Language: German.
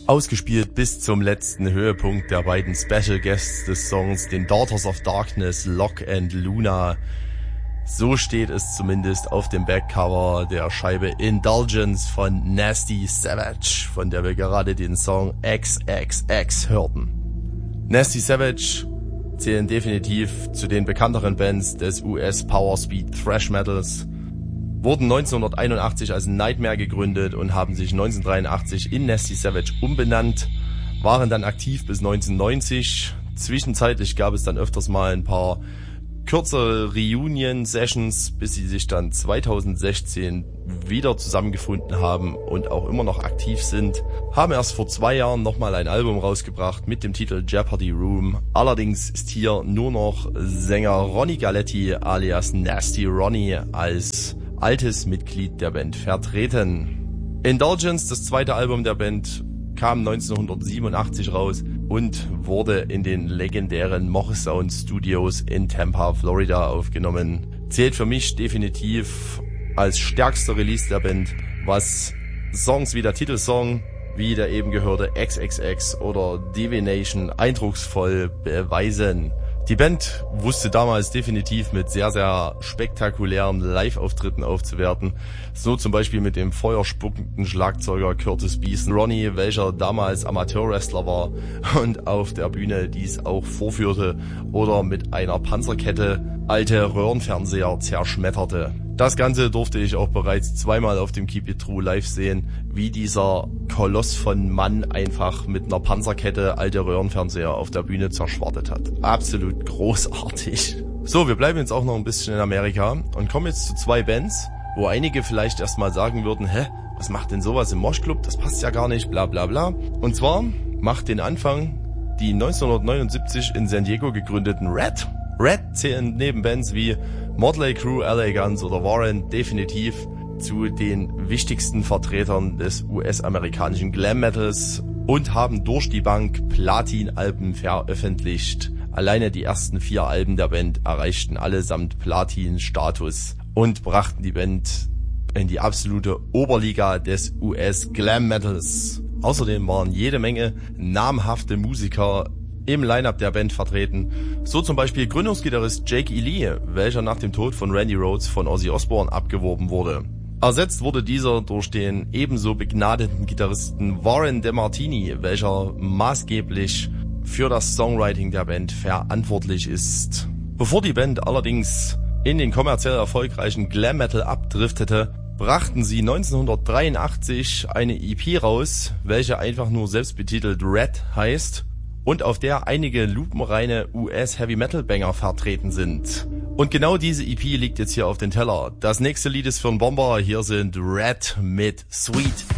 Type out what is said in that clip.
Ausgespielt bis zum letzten Höhepunkt der beiden Special Guests des Songs, den Daughters of Darkness, Locke and Luna. So steht es zumindest auf dem Backcover der Scheibe Indulgence von Nasty Savage, von der wir gerade den Song XXX hörten. Nasty Savage zählen definitiv zu den bekannteren Bands des US Power Speed Thrash Metals, wurden 1981 als Nightmare gegründet und haben sich 1983 in Nasty Savage umbenannt, waren dann aktiv bis 1990. Zwischenzeitlich gab es dann öfters mal ein paar kürzere Reunion-Sessions, bis sie sich dann 2016 wieder zusammengefunden haben und auch immer noch aktiv sind. Haben erst vor 2 Jahren nochmal ein Album rausgebracht mit dem Titel Jeopardy Room. Allerdings ist hier nur noch Sänger Ronnie Galetti alias Nasty Ronnie als altes Mitglied der Band vertreten. Indulgence, das zweite Album der Band, kam 1987 raus und wurde in den legendären Morrisound Studios in Tampa, Florida aufgenommen. Zählt für mich definitiv als stärkster Release der Band, was Songs wie der Titelsong, wie der eben gehörte XXX oder Divination eindrucksvoll beweisen. Die Band wusste damals definitiv mit sehr, sehr spektakulären Live-Auftritten aufzuwerten. So zum Beispiel mit dem feuerspuckenden Schlagzeuger Curtis Beeson Ronnie, welcher damals Amateurwrestler war und auf der Bühne dies auch vorführte, oder mit einer Panzerkette alte Röhrenfernseher zerschmetterte. Das Ganze durfte ich auch bereits 2-mal auf dem Keep It True live sehen, wie dieser Koloss von Mann einfach mit einer Panzerkette alte Röhrenfernseher auf der Bühne zerschwartet hat. Absolut großartig. So, wir bleiben jetzt auch noch ein bisschen in Amerika und kommen jetzt zu 2 Bands, wo einige vielleicht erstmal sagen würden, was macht denn sowas im Moshclub? Das passt ja gar nicht, bla bla bla. Und zwar macht den Anfang die 1979 in San Diego gegründeten Red. Red zählen neben Bands wie Motley Crue, LA Guns oder Warrant definitiv zu den wichtigsten Vertretern des US-amerikanischen Glam Metals und haben durch die Bank Platin-Alben veröffentlicht. Alleine die ersten 4 Alben der Band erreichten allesamt Platin-Status und brachten die Band in die absolute Oberliga des US-Glam Metals. Außerdem waren jede Menge namhafte Musiker im Line-Up der Band vertreten. So zum Beispiel Gründungsgitarrist Jake E. Lee, welcher nach dem Tod von Randy Rhoads von Ozzy Osbourne abgeworben wurde. Ersetzt wurde dieser durch den ebenso begnadeten Gitarristen Warren DeMartini, welcher maßgeblich für das Songwriting der Band verantwortlich ist. Bevor die Band allerdings in den kommerziell erfolgreichen Glam Metal abdriftete, brachten sie 1983 eine EP raus, welche einfach nur selbstbetitelt Red heißt und auf der einige lupenreine US-Heavy-Metal-Banger vertreten sind. Und genau diese EP liegt jetzt hier auf den Teller. Das nächste Lied ist für einen Bomber. Hier sind Red mit Sweet.